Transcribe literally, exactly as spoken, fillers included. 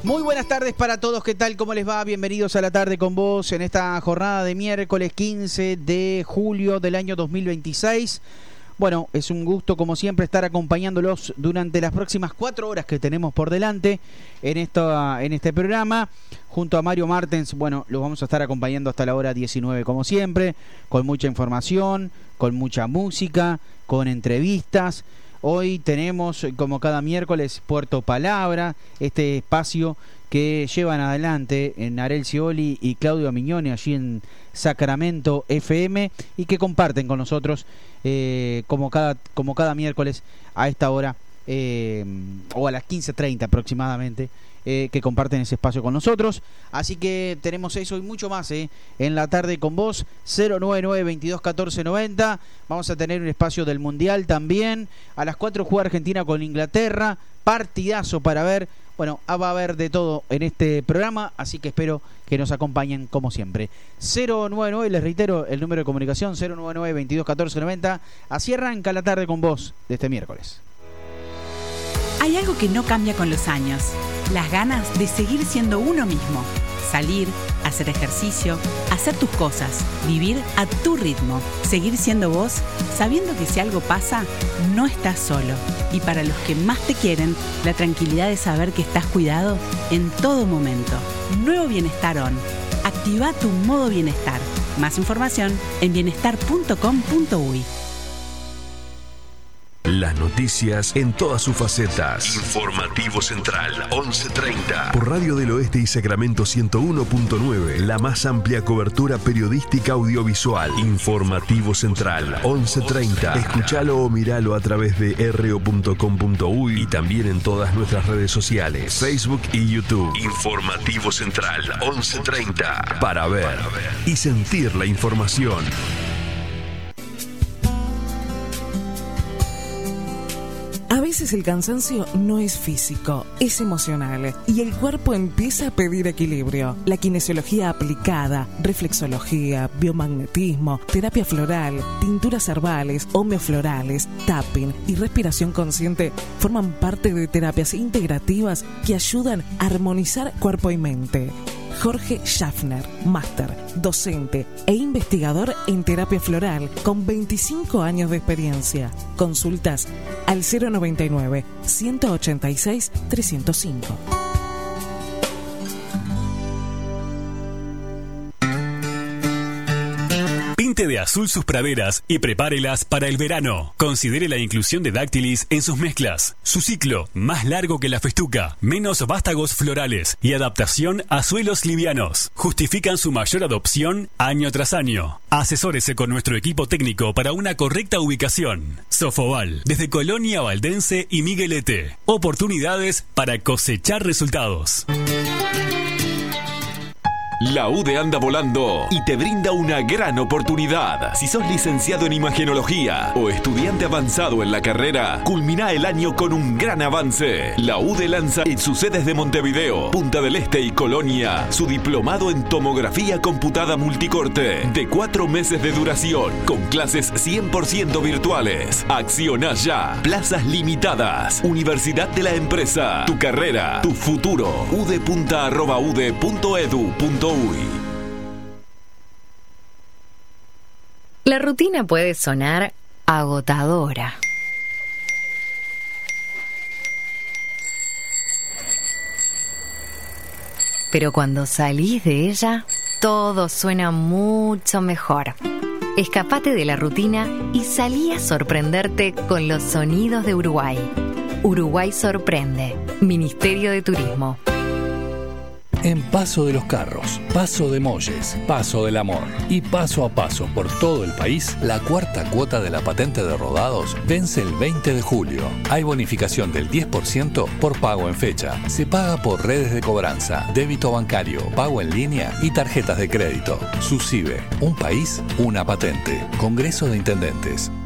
Muy buenas tardes para todos, ¿qué tal? ¿Cómo les va? Bienvenidos a La Tarde con Vos en esta jornada de miércoles quince de julio del año dos mil veintiséis. Bueno, es un gusto como siempre estar acompañándolos durante las próximas cuatro horas que tenemos por delante en, esta, en este programa. Junto a Mario Martens, bueno, los vamos a estar acompañando hasta la hora diecinueve como siempre, con mucha información, con mucha música, con entrevistas. Hoy tenemos, como cada miércoles, Puerto Palabra, este espacio que llevan adelante en Arel Scioli y Claudio Mignone allí en Sacramento F M y que comparten con nosotros eh, como, cada, como cada miércoles a esta hora eh, o a las quince treinta aproximadamente. Eh, que comparten ese espacio con nosotros. Así que tenemos eso y mucho más eh, en La Tarde con Vos. Cero nueve nueve, veintidós, catorce, noventa. Vamos a tener un espacio del Mundial también. A las cuatro juega Argentina con Inglaterra. Partidazo para ver. Bueno, va a haber de todo en este programa, así que espero que nos acompañen como siempre. Cero nueve nueve, les reitero el número de comunicación, cero nueve nueve, veintidós, catorce, noventa. Así arranca La Tarde con Vos de este miércoles. Hay algo que no cambia con los años, las ganas de seguir siendo uno mismo. Salir, hacer ejercicio, hacer tus cosas, vivir a tu ritmo, seguir siendo vos, sabiendo que si algo pasa, no estás solo. Y para los que más te quieren, la tranquilidad de saber que estás cuidado en todo momento. Nuevo Bienestar On. Activa tu modo bienestar. Más información en bienestar punto com punto uy. Las noticias en todas sus facetas. Informativo Central, once treinta. Por Radio del Oeste y Sacramento ciento uno punto nueve. La más amplia cobertura periodística audiovisual. Informativo Central, once treinta. Escuchalo o miralo a través de r o punto com punto uy y también en todas nuestras redes sociales, Facebook y YouTube. Informativo Central, once treinta. Para ver y sentir la información. A veces el cansancio no es físico, es emocional y el cuerpo empieza a pedir equilibrio. La kinesiología aplicada, reflexología, biomagnetismo, terapia floral, tinturas herbales, homeoflorales, tapping y respiración consciente forman parte de terapias integrativas que ayudan a armonizar cuerpo y mente. Jorge Schaffner, máster, docente e investigador en terapia floral con veinticinco años de experiencia. Consultas al cero noventa y nueve, ciento ochenta y seis, trescientos cinco. Pinte de azul sus praderas y prepárelas para el verano. Considere la inclusión de Dactylis en sus mezclas. Su ciclo, más largo que la festuca, menos vástagos florales y adaptación a suelos livianos, justifican su mayor adopción año tras año. Asesórese con nuestro equipo técnico para una correcta ubicación. Sofoval, desde Colonia Valdense y Miguelete. Oportunidades para cosechar resultados. La U D E anda volando y te brinda una gran oportunidad. Si sos licenciado en imagenología o estudiante avanzado en la carrera, culmina el año con un gran avance. La U D E lanza en sus sedes de Montevideo, Punta del Este y Colonia su diplomado en tomografía computada multicorte de cuatro meses de duración con clases cien por ciento virtuales. Acciona ya. Plazas limitadas. Universidad de la Empresa. Tu carrera, tu futuro. udepunta arroba ude punto edu punto uy. La rutina puede sonar agotadora. Pero cuando salís de ella, todo suena mucho mejor. Escapate de la rutina y salí a sorprenderte con los sonidos de Uruguay. Uruguay sorprende. Ministerio de Turismo. En Paso de los Carros, Paso de Molles, Paso del Amor y paso a paso por todo el país, la cuarta cuota de la patente de rodados vence el veinte de julio. Hay bonificación del diez por ciento por pago en fecha. Se paga por redes de cobranza, débito bancario, pago en línea y tarjetas de crédito. SUSIBE, un país, una patente. Congreso de Intendentes.